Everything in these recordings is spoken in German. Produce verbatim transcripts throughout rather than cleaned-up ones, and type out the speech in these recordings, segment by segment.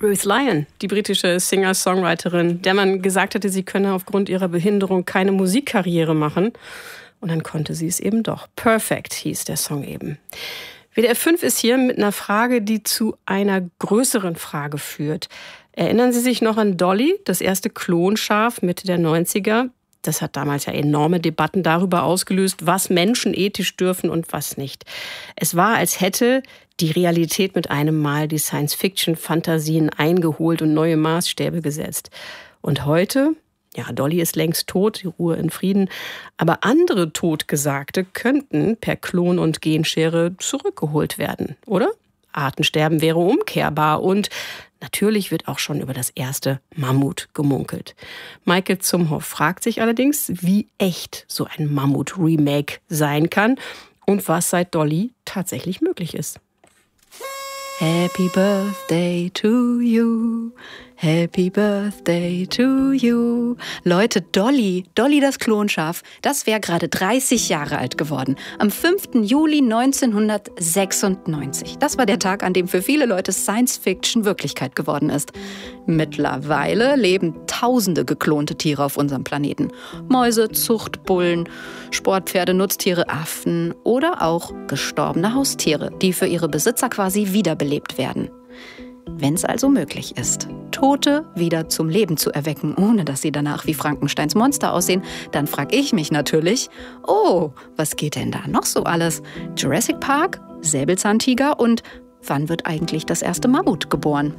Ruth Lyon, die britische Singer-Songwriterin, der man gesagt hatte, sie könne aufgrund ihrer Behinderung keine Musikkarriere machen. Und dann konnte sie es eben doch. Perfect hieß der Song eben. W D R fünf ist hier mit einer Frage, die zu einer größeren Frage führt. Erinnern Sie sich noch an Dolly, das erste Klonschaf Mitte der neunziger? Das hat damals ja enorme Debatten darüber ausgelöst, was Menschen ethisch dürfen und was nicht. Es war, als hätte die Realität mit einem Mal die Science-Fiction-Fantasien eingeholt und neue Maßstäbe gesetzt. Und heute, ja, Dolly ist längst tot, die Ruhe in Frieden, aber andere Totgesagte könnten per Klon- und Genschere zurückgeholt werden, oder? Artensterben wäre umkehrbar und natürlich wird auch schon über das erste Mammut gemunkelt. Maike Zumhoff fragt sich allerdings, wie echt so ein Mammut-Remake sein kann und was seit Dolly tatsächlich möglich ist. Happy Birthday to you, Happy Birthday to you. Leute, Dolly, Dolly das Klonschaf, das wäre gerade dreißig Jahre alt geworden. Am fünften Juli neunzehnhundertsechsundneunzig. Das war der Tag, an dem für viele Leute Science-Fiction Wirklichkeit geworden ist. Mittlerweile leben tausende geklonte Tiere auf unserem Planeten. Mäuse, Zuchtbullen, Sportpferde, Nutztiere, Affen oder auch gestorbene Haustiere, die für ihre Besitzer quasi wiederbelebt werden. Wenn es also möglich ist, Tote wieder zum Leben zu erwecken, ohne dass sie danach wie Frankensteins Monster aussehen, dann frage ich mich natürlich, oh, was geht denn da noch so alles? Jurassic Park, Säbelzahntiger und wann wird eigentlich das erste Mammut geboren?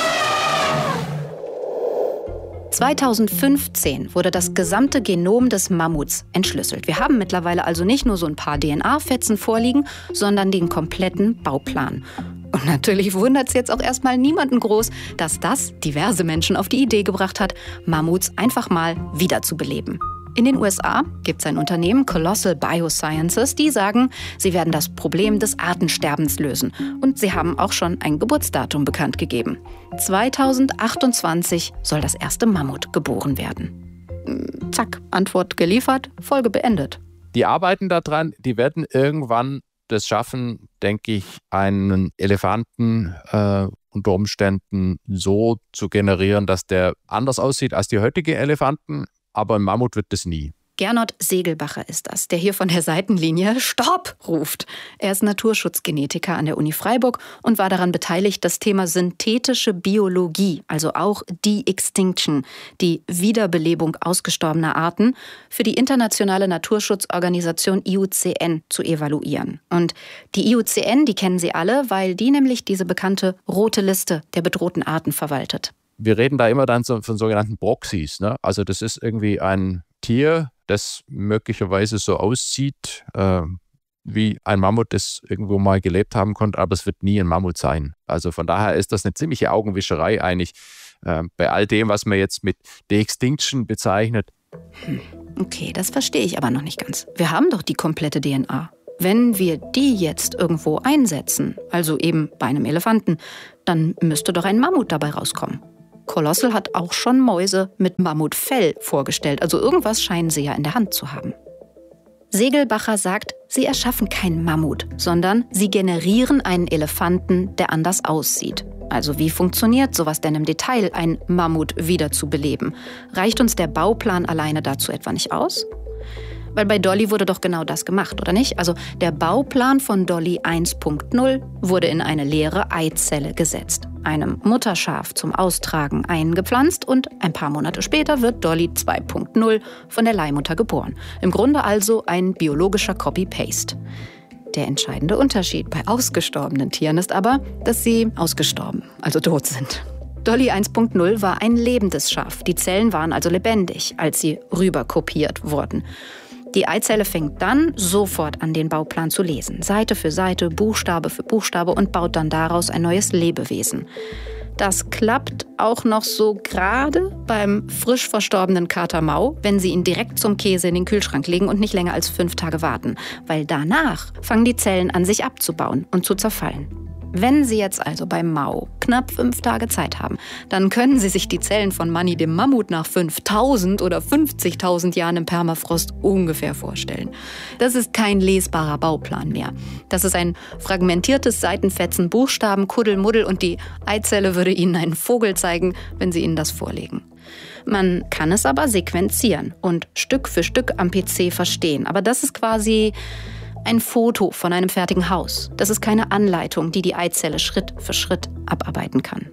zweitausendfünfzehn wurde das gesamte Genom des Mammuts entschlüsselt. Wir haben mittlerweile also nicht nur so ein paar D N A-Fetzen vorliegen, sondern den kompletten Bauplan. Und natürlich wundert es jetzt auch erstmal niemanden groß, dass das diverse Menschen auf die Idee gebracht hat, Mammuts einfach mal wiederzubeleben. In den U S A gibt es ein Unternehmen, Colossal Biosciences, die sagen, sie werden das Problem des Artensterbens lösen. Und sie haben auch schon ein Geburtsdatum bekannt gegeben. zweitausendachtundzwanzig soll das erste Mammut geboren werden. Zack, Antwort geliefert, Folge beendet. Die arbeiten daran, die werden irgendwann das schaffen, denke ich, einen Elefanten äh, unter Umständen so zu generieren, dass der anders aussieht als die heutigen Elefanten. Aber ein Mammut wird das nie. Gernot Segelbacher ist das, der hier von der Seitenlinie Stopp ruft. Er ist Naturschutzgenetiker an der Uni Freiburg und war daran beteiligt, das Thema synthetische Biologie, also auch De-Extinction, die Wiederbelebung ausgestorbener Arten, für die internationale Naturschutzorganisation I U C N zu evaluieren. Und die I U C N, die kennen Sie alle, weil die nämlich diese bekannte rote Liste der bedrohten Arten verwaltet. Wir reden da immer dann so von sogenannten Proxys, ne? Also das ist irgendwie ein Tier, das möglicherweise so aussieht, äh, wie ein Mammut, das irgendwo mal gelebt haben konnte, aber es wird nie ein Mammut sein. Also von daher ist das eine ziemliche Augenwischerei eigentlich äh, bei all dem, was man jetzt mit De-Extinction bezeichnet. Hm, okay, das verstehe ich aber noch nicht ganz. Wir haben doch die komplette D N A. Wenn wir die jetzt irgendwo einsetzen, also eben bei einem Elefanten, dann müsste doch ein Mammut dabei rauskommen. Colossal hat auch schon Mäuse mit Mammutfell vorgestellt, also irgendwas scheinen sie ja in der Hand zu haben. Segelbacher sagt, sie erschaffen keinen Mammut, sondern sie generieren einen Elefanten, der anders aussieht. Also wie funktioniert sowas denn im Detail, ein Mammut wiederzubeleben? Reicht uns der Bauplan alleine dazu etwa nicht aus? Weil bei Dolly wurde doch genau das gemacht, oder nicht? Also der Bauplan von Dolly eins Punkt null wurde in eine leere Eizelle gesetzt, einem Mutterschaf zum Austragen eingepflanzt und ein paar Monate später wird Dolly zwei Punkt null von der Leihmutter geboren. Im Grunde also ein biologischer Copy-Paste. Der entscheidende Unterschied bei ausgestorbenen Tieren ist aber, dass sie ausgestorben, also tot sind. Dolly eins Punkt null war ein lebendes Schaf. Die Zellen waren also lebendig, als sie rüberkopiert wurden. Die Eizelle fängt dann sofort an, den Bauplan zu lesen. Seite für Seite, Buchstabe für Buchstabe und baut dann daraus ein neues Lebewesen. Das klappt auch noch so gerade beim frisch verstorbenen Kater Mau, wenn Sie ihn direkt zum Käse in den Kühlschrank legen und nicht länger als fünf Tage warten. Weil danach fangen die Zellen an, sich abzubauen und zu zerfallen. Wenn Sie jetzt also bei Mau knapp fünf Tage Zeit haben, dann können Sie sich die Zellen von Manny dem Mammut nach fünftausend oder fünfzigtausend Jahren im Permafrost ungefähr vorstellen. Das ist kein lesbarer Bauplan mehr. Das ist ein fragmentiertes Seitenfetzen, Buchstaben, Kuddelmuddel und die Eizelle würde Ihnen einen Vogel zeigen, wenn Sie Ihnen das vorlegen. Man kann es aber sequenzieren und Stück für Stück am P C verstehen. Aber das ist quasi ein Foto von einem fertigen Haus. Das ist keine Anleitung, die die Eizelle Schritt für Schritt abarbeiten kann.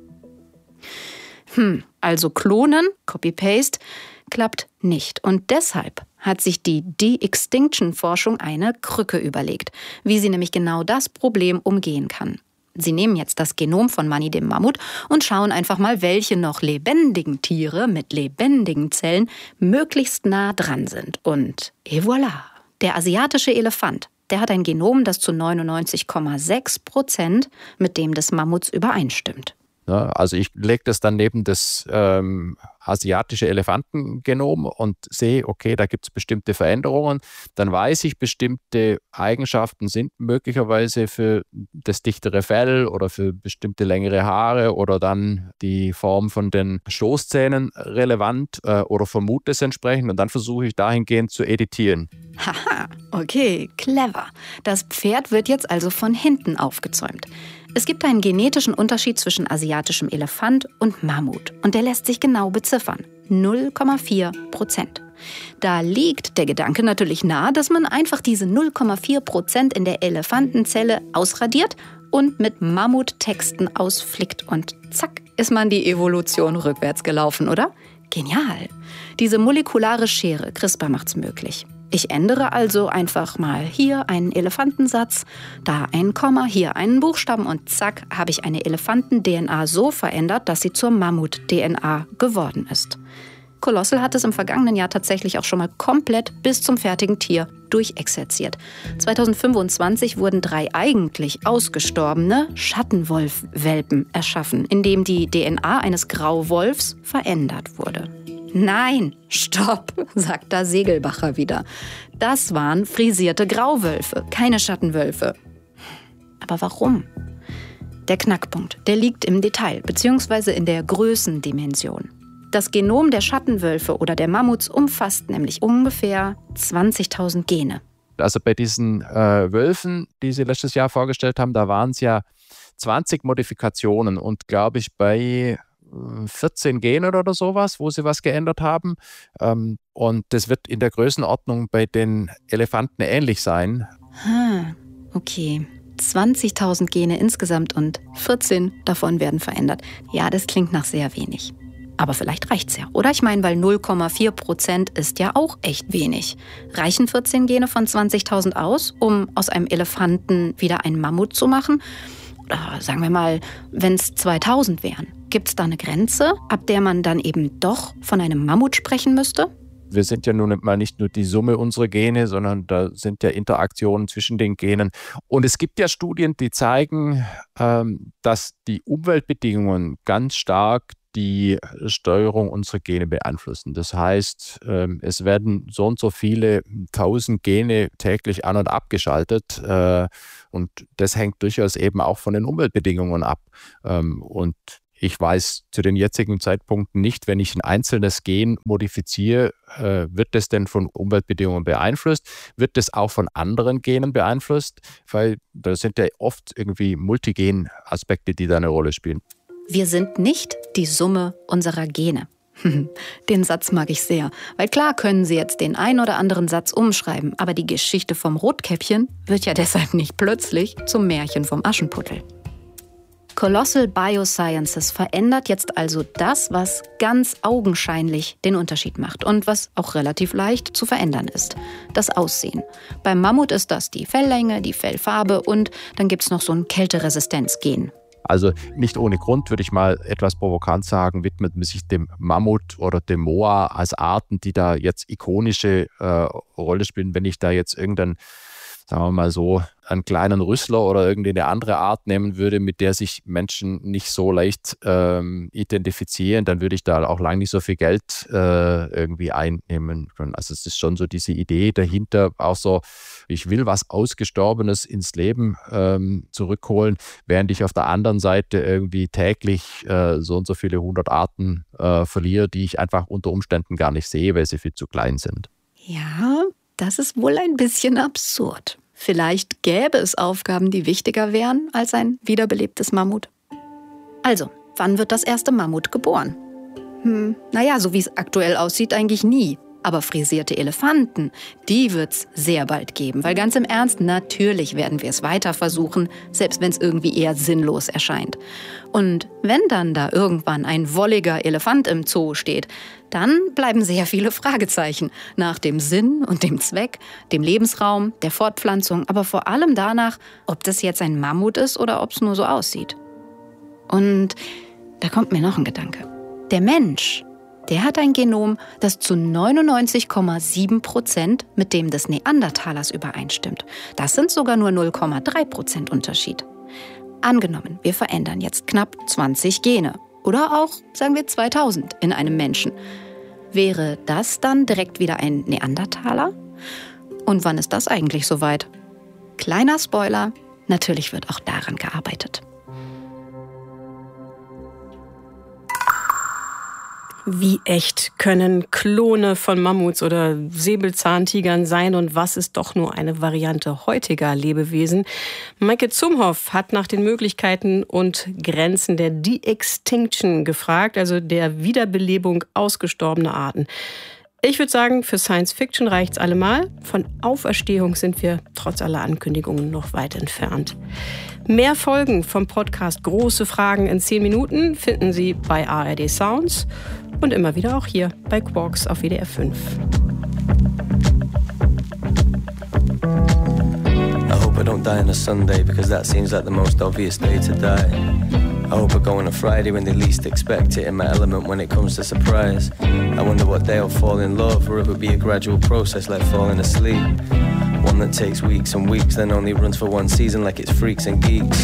Hm, also klonen, Copy-Paste, klappt nicht. Und deshalb hat sich die De-Extinction-Forschung eine Krücke überlegt, wie sie nämlich genau das Problem umgehen kann. Sie nehmen jetzt das Genom von Manny dem Mammut und schauen einfach mal, welche noch lebendigen Tiere mit lebendigen Zellen möglichst nah dran sind. Und et voilà, der asiatische Elefant, der hat ein Genom, das zu neunundneunzig Komma sechs Prozent mit dem des Mammuts übereinstimmt. Ja, also ich lege das dann neben das ähm, asiatische Elefantengenom und sehe, okay, da gibt es bestimmte Veränderungen. Dann weiß ich, bestimmte Eigenschaften sind möglicherweise für das dichtere Fell oder für bestimmte längere Haare oder dann die Form von den Stoßzähnen relevant äh, oder vermute es entsprechend und dann versuche ich dahingehend zu editieren. Haha, okay, clever. Das Pferd wird jetzt also von hinten aufgezäumt. Es gibt einen genetischen Unterschied zwischen asiatischem Elefant und Mammut. Und der lässt sich genau beziffern. null Komma vier Prozent. Da liegt der Gedanke natürlich nahe, dass man einfach diese null Komma vier Prozent in der Elefantenzelle ausradiert und mit Mammuttexten ausflickt. Und zack, ist man die Evolution rückwärts gelaufen, oder? Genial. Diese molekulare Schere, CRISPR, macht's möglich. Ich ändere also einfach mal hier einen Elefantensatz, da ein Komma, hier einen Buchstaben und zack, habe ich eine Elefanten-D N A so verändert, dass sie zur Mammut-D N A geworden ist. Colossal hat es im vergangenen Jahr tatsächlich auch schon mal komplett bis zum fertigen Tier durchexerziert. zweitausendfünfundzwanzig wurden drei eigentlich ausgestorbene Schattenwolf-Welpen erschaffen, indem die D N A eines Grauwolfs verändert wurde. Nein, stopp, sagt da Segelbacher wieder. Das waren frisierte Grauwölfe, keine Schattenwölfe. Aber warum? Der Knackpunkt, der liegt im Detail, beziehungsweise in der Größendimension. Das Genom der Schattenwölfe oder der Mammuts umfasst nämlich ungefähr zwanzigtausend Gene. Also bei diesen äh, Wölfen, die Sie letztes Jahr vorgestellt haben, da waren es ja zwanzig Modifikationen und glaube ich bei vierzehn Gene oder sowas, wo sie was geändert haben. Und das wird in der Größenordnung bei den Elefanten ähnlich sein. Ah, okay. zwanzigtausend Gene insgesamt und vierzehn davon werden verändert. Ja, das klingt nach sehr wenig. Aber vielleicht reicht's ja, oder? Ich meine, weil null Komma vier Prozent ist ja auch echt wenig. Reichen vierzehn Gene von zwanzigtausend aus, um aus einem Elefanten wieder einen Mammut zu machen? Oder sagen wir mal, wenn es zweitausend wären. Gibt es da eine Grenze, ab der man dann eben doch von einem Mammut sprechen müsste? Wir sind ja nun mal nicht nur die Summe unserer Gene, sondern da sind ja Interaktionen zwischen den Genen. Und es gibt ja Studien, die zeigen, ähm, dass die Umweltbedingungen ganz stark die Steuerung unserer Gene beeinflussen. Das heißt, ähm, es werden so und so viele tausend Gene täglich an- und abgeschaltet. Äh, und das hängt durchaus eben auch von den Umweltbedingungen ab. Ähm, und ich weiß zu den jetzigen Zeitpunkten nicht, wenn ich ein einzelnes Gen modifiziere, äh, wird das denn von Umweltbedingungen beeinflusst? Wird das auch von anderen Genen beeinflusst? Weil da sind ja oft irgendwie Multigen-Aspekte, die da eine Rolle spielen. Wir sind nicht die Summe unserer Gene. Den Satz mag ich sehr, weil klar können Sie jetzt den ein oder anderen Satz umschreiben, aber die Geschichte vom Rotkäppchen wird ja deshalb nicht plötzlich zum Märchen vom Aschenputtel. Colossal Biosciences verändert jetzt also das, was ganz augenscheinlich den Unterschied macht und was auch relativ leicht zu verändern ist. Das Aussehen. Beim Mammut ist das die Felllänge, die Fellfarbe und dann gibt es noch so ein Kälteresistenzgen. Also nicht ohne Grund, würde ich mal etwas provokant sagen, widmet man sich dem Mammut oder dem Moa als Arten, die da jetzt ikonische äh, Rolle spielen. Wenn ich da jetzt irgendein sagen wir mal so, einen kleinen Rüssler oder irgendeine andere Art nehmen würde, mit der sich Menschen nicht so leicht ähm, identifizieren, dann würde ich da auch lange nicht so viel Geld äh, irgendwie einnehmen können. Also es ist schon so diese Idee dahinter, auch so, ich will was Ausgestorbenes ins Leben ähm, zurückholen, während ich auf der anderen Seite irgendwie täglich äh, so und so viele hundert Arten äh, verliere, die ich einfach unter Umständen gar nicht sehe, weil sie viel zu klein sind. Ja, das ist wohl ein bisschen absurd. Vielleicht gäbe es Aufgaben, die wichtiger wären als ein wiederbelebtes Mammut. Also, wann wird das erste Mammut geboren? Hm, naja, so wie es aktuell aussieht, eigentlich nie. Aber frisierte Elefanten, die wird's sehr bald geben. Weil ganz im Ernst, natürlich werden wir es weiter versuchen, selbst wenn es irgendwie eher sinnlos erscheint. Und wenn dann da irgendwann ein wolliger Elefant im Zoo steht, dann bleiben sehr viele Fragezeichen nach dem Sinn und dem Zweck, dem Lebensraum, der Fortpflanzung, aber vor allem danach, ob das jetzt ein Mammut ist oder ob es nur so aussieht. Und da kommt mir noch ein Gedanke. Der Mensch, der hat ein Genom, das zu neunundneunzig Komma sieben Prozent mit dem des Neandertalers übereinstimmt. Das sind sogar nur null Komma drei Prozent Unterschied. Angenommen, wir verändern jetzt knapp zwanzig Gene oder auch, sagen wir, zweitausend in einem Menschen. Wäre das dann direkt wieder ein Neandertaler? Und wann ist das eigentlich soweit? Kleiner Spoiler, natürlich wird auch daran gearbeitet. Wie echt können Klone von Mammuts oder Säbelzahntigern sein und was ist doch nur eine Variante heutiger Lebewesen? Maike Zumhoff hat nach den Möglichkeiten und Grenzen der De-Extinction gefragt, also der Wiederbelebung ausgestorbener Arten. Ich würde sagen, für Science Fiction reicht's allemal. Von Auferstehung sind wir trotz aller Ankündigungen noch weit entfernt. Mehr Folgen vom Podcast Große Fragen in zehn Minuten finden Sie bei A R D Sounds und immer wieder auch hier bei Quarks auf W D R fünf. I hope I don't die on a Sunday because that seems like the most obvious day to die. I hope I go on a Friday when they least expect it, in my element when it comes to surprise. I wonder what day I'll fall in love, or it would be a gradual process like falling asleep. One that takes weeks and weeks, then only runs for one season like it's Freaks and Geeks.